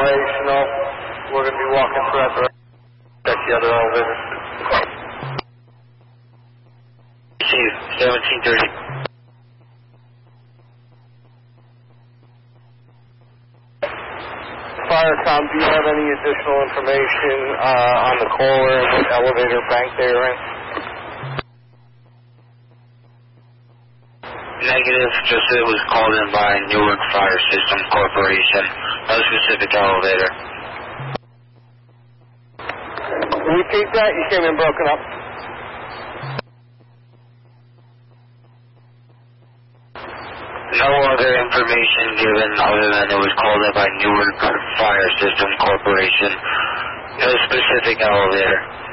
operational. We're going to be walking throughout the check the other elevator. See you, 1730. Firecom, do you have any additional information on the caller and what elevator bank they were in? Negative, just it was called in by Newark Fire System Corporation. No specific elevator. Repeat that, you came in broken up. No other information given other than it was called in by Newark Fire System Corporation. No specific elevator.